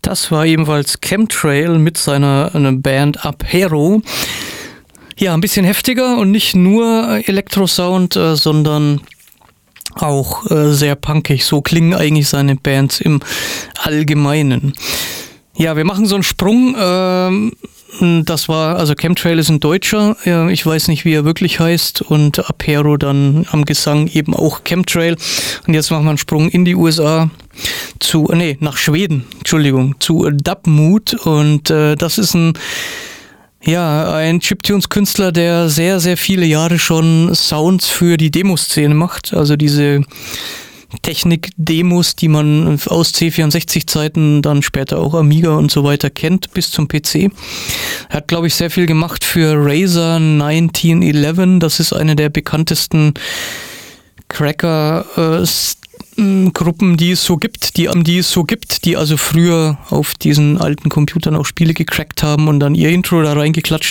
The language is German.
Das war ebenfalls Chemtrail mit seiner Band Apero. Ja, ein bisschen heftiger und nicht nur Elektrosound, sondern auch sehr punkig. So klingen eigentlich seine Bands im Allgemeinen. Ja, wir machen so einen Sprung. Also Chemtrail ist ein Deutscher. Ich weiß nicht, wie er wirklich heißt. Und Apero dann am Gesang eben auch Chemtrail. Und jetzt machen wir einen Sprung in die USA nach Schweden, zu Dubmood. Und das ist ein Chiptunes-Künstler, der sehr, sehr viele Jahre schon Sounds für die Demoszene macht. Also diese Technik-Demos, die man aus C64-Zeiten, dann später auch Amiga und so weiter kennt, bis zum PC. Er hat, glaube ich, sehr viel gemacht für Razer 1911. Das ist eine der bekanntesten Cracker-Gruppen, die es so gibt, die also früher auf diesen alten Computern auch Spiele gecrackt haben und dann ihr Intro da reingeklatscht